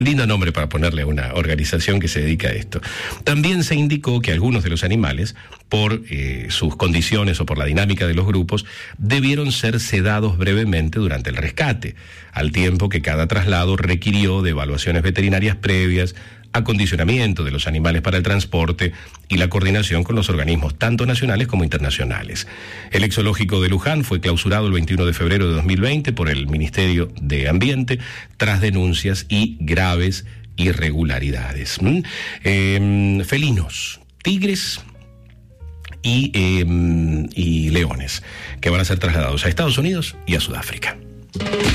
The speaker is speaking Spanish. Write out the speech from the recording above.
Lindo nombre para ponerle a una organización que se dedica a esto. También se indicó que algunos de los animales, por sus condiciones o por la dinámica de los grupos, debieron ser sedados brevemente durante el rescate, al tiempo que cada traslado requirió de evaluaciones veterinarias previas, acondicionamiento de los animales para el transporte y la coordinación con los organismos tanto nacionales como internacionales. El exoológico de Luján fue clausurado el 21 de febrero de 2020 por el Ministerio de Ambiente tras denuncias y graves irregularidades. Felinos, tigres y leones que van a ser trasladados a Estados Unidos y a Sudáfrica.